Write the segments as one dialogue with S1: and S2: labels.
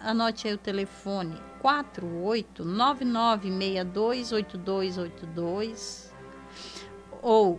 S1: anote aí o telefone 4899628282 ou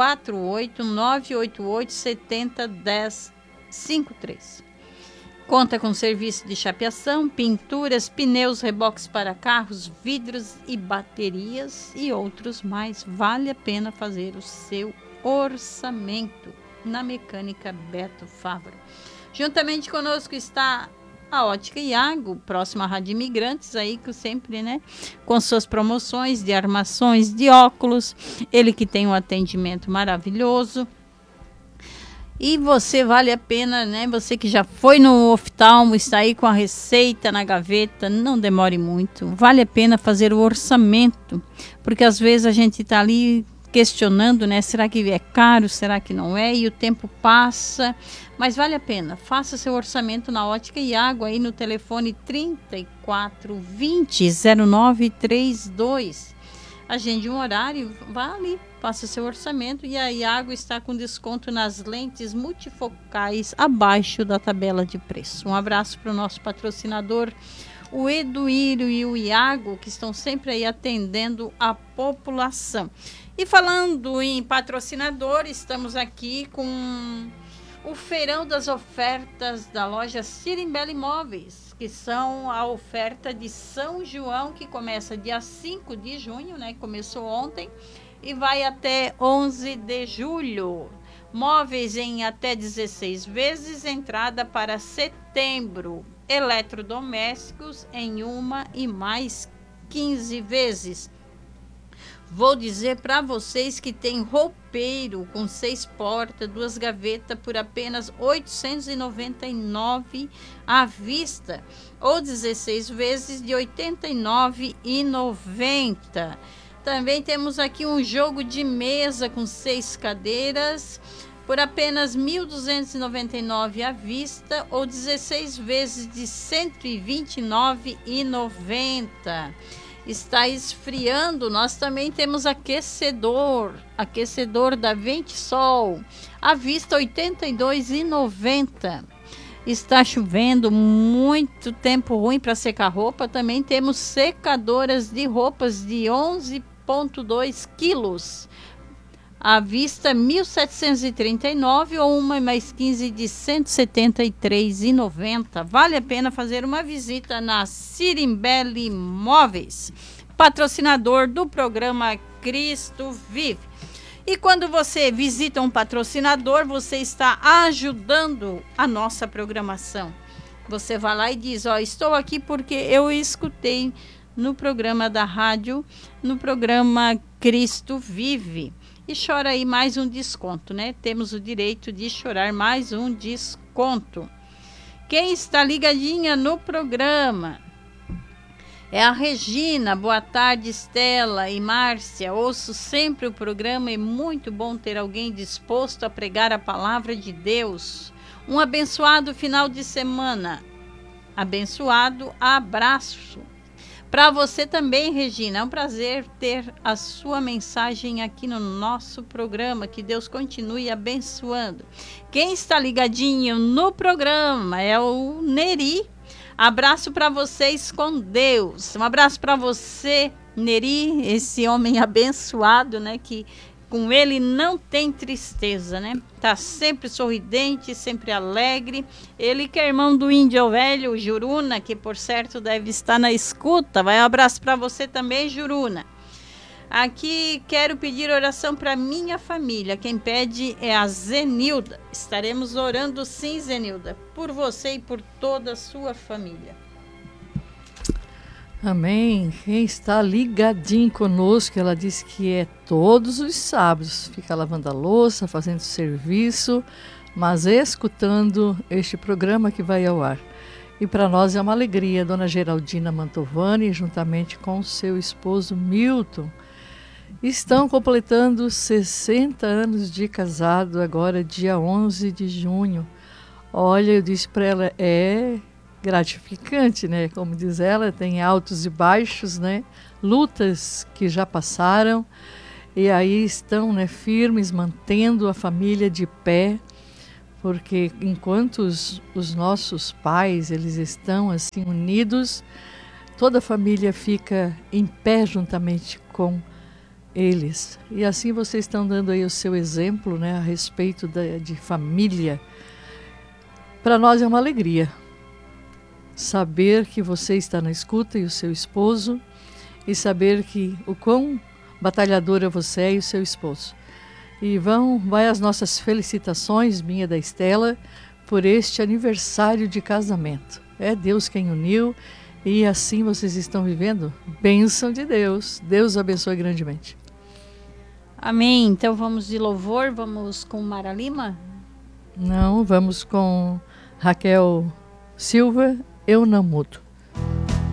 S1: 48988701053. Conta com serviço de chapeação, pinturas, pneus, reboques para carros, vidros e baterias e outros mais. Vale a pena fazer o seu orçamento na Mecânica Beto Fávaro. Juntamente conosco está a Ótica Iago, próxima à Rádio Imigrantes, aí que sempre, né, com suas promoções de armações de óculos, ele que tem um atendimento maravilhoso. E você vale a pena, né? Você que já foi no oftalmo, está aí com a receita na gaveta, não demore muito. Vale a pena fazer o orçamento, porque às vezes a gente está ali questionando, né? Será que é caro? Será que não é? E o tempo passa, mas vale a pena. Faça seu orçamento na Ótica Iago aí no telefone 3420-0932. Agende um horário, vá ali, faça seu orçamento e a Iago está com desconto nas lentes multifocais abaixo da tabela de preço. Um abraço para o nosso patrocinador, o Eduírio e o Iago, que estão sempre aí atendendo a população. E falando em patrocinador, estamos aqui com o Feirão das Ofertas da loja Sirimbela Imóveis, que são a oferta de São João, que começa dia 5 de junho, né? Começou ontem e vai até 11 de julho. Móveis em até 16 vezes, entrada para setembro. Eletrodomésticos em uma e mais 15 vezes. Vou dizer para vocês que tem roupeiro com 6 portas, 2 gavetas por apenas R$ 899 à vista ou 16 vezes de R$ 89,90. Também temos aqui um jogo de mesa com 6 cadeiras por apenas R$ 1.299 à vista ou 16 vezes de R$ 129,90. Está esfriando, nós também temos aquecedor da Ventisol, à vista R$ 82,90. Está chovendo, muito tempo ruim para secar roupa, também temos secadoras de roupas de 11,2 quilos, à vista R$ 1.739 ou uma mais 15 de R$ 173,90. Vale a pena fazer uma visita na Sirimbela Imóveis, patrocinador do programa Cristo Vive. E quando você visita um patrocinador, você está ajudando a nossa programação. Você vai lá e diz, estou aqui porque eu escutei no programa da rádio, no programa Cristo Vive. E chora aí mais um desconto, né? Temos o direito de chorar mais um desconto. Quem está ligadinha no programa é a Regina. Boa tarde, Estela e Márcia. Ouço sempre o programa, é muito bom ter alguém disposto a pregar a palavra de Deus. Um abençoado final de semana. Abençoado abraço. Para você também, Regina, é um prazer ter a sua mensagem aqui no nosso programa. Que Deus continue abençoando. Quem está ligadinho no programa é o Neri. Abraço para vocês com Deus. Um abraço para você, Neri, esse homem abençoado, né? Que com ele não tem tristeza, né? Tá sempre sorridente, sempre alegre. Ele que é irmão do índio velho, Juruna, que por certo deve estar na escuta. Vai um abraço para você também, Juruna. Aqui quero pedir oração para minha família. Quem pede é a Zenilda. Estaremos orando sim, Zenilda, por você e por toda a sua família.
S2: Amém. Quem está ligadinho conosco, ela disse que é todos os sábados. Fica lavando a louça, fazendo serviço, mas escutando este programa que vai ao ar. E para nós é uma alegria, Dona Geraldina Mantovani, juntamente com seu esposo Milton, estão completando 60 anos de casado, agora dia 11 de junho. Olha, eu disse para ela, é gratificante, né? Como diz ela, tem altos e baixos, né? Lutas que já passaram e aí estão, né, firmes, mantendo a família de pé, porque enquanto os nossos pais, eles estão assim unidos, toda a família fica em pé juntamente com eles. E assim vocês estão dando aí o seu exemplo, né, a respeito de família. Para nós é uma alegria saber que você está na escuta e o seu esposo, e saber que o quão batalhadora você é e o seu esposo. E vai as nossas felicitações, minha e da Estela, por este aniversário de casamento. É Deus quem uniu e assim vocês estão vivendo. Bênção de Deus. Deus abençoe grandemente.
S1: Amém. Então vamos de louvor, vamos com Mara Lima?
S2: Não, vamos com Raquel Silva, Eu Não Mudo.